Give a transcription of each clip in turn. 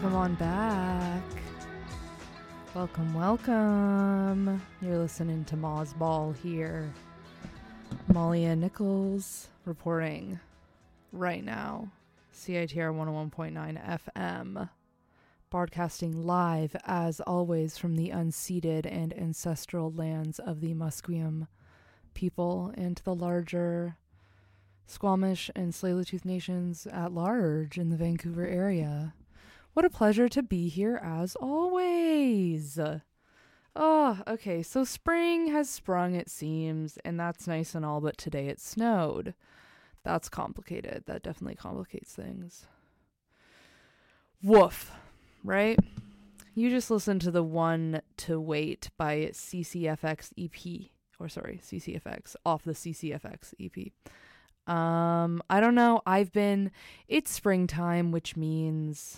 Welcome on back. Welcome. You're listening to Moz Ball here. Malia Nichols reporting right now. CITR 101.9 FM. Broadcasting live, as always, from the unceded and ancestral lands of the Musqueam people and the larger Squamish and Tsleil-Waututh nations at large in the Vancouver area. What a pleasure to be here, as always. Oh, okay, so spring has sprung, it seems, and that's nice and all, but today it snowed. That's complicated. That definitely complicates things. Woof, right? You just listened to the One to Wait by CCFX EP, CCFX, off the CCFX EP. I don't know. It's springtime, which means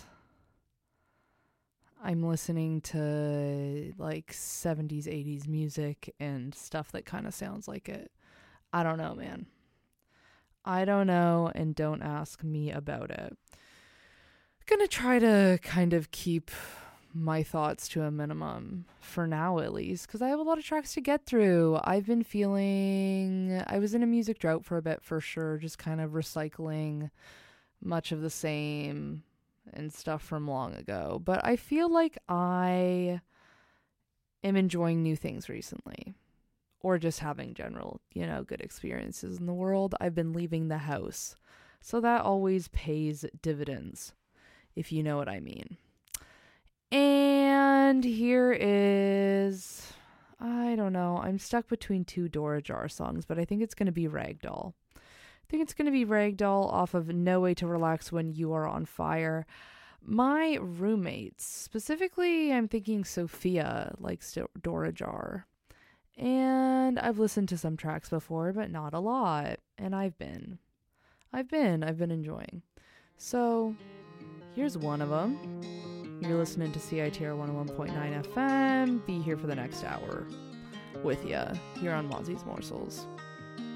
I'm listening to like 70s, 80s music and stuff that kind of sounds like it. I don't know, man. I don't know, and don't ask me about it. Gonna try to kind of keep my thoughts to a minimum for now, at least, because I have a lot of tracks to get through. I was in a music drought for a bit, for sure, just kind of recycling much of the same and stuff from long ago. But I feel like I am enjoying new things recently, or just having general, good experiences in the world. I've been leaving the house, so that always pays dividends, if you know what I mean. And here is, I don't know, I'm stuck between two Dora Jar songs, but I think it's going to be Ragdoll. Off of No Way to Relax When You Are on Fire. My roommates, specifically I'm thinking Sophia, likes Dora Jar. And I've listened to some tracks before, but not a lot. And I've been enjoying. So here's one of them. You're listening to CITR 101.9 FM. Be here for the next hour with ya here on Mozzie's Morsels.